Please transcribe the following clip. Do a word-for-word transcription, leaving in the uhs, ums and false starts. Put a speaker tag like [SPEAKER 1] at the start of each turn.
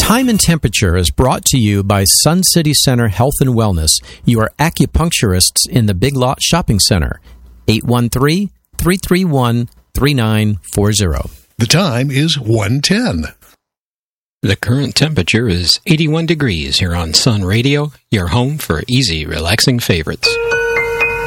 [SPEAKER 1] Time and Temperature is brought to you by Sun City Center Health and Wellness, your acupuncturists in the Big Lot Shopping Center. eight one three, three three one, three nine four zero.
[SPEAKER 2] The time is one ten.
[SPEAKER 3] The current temperature is eighty-one degrees here on Sun Radio, your home for easy, relaxing favorites.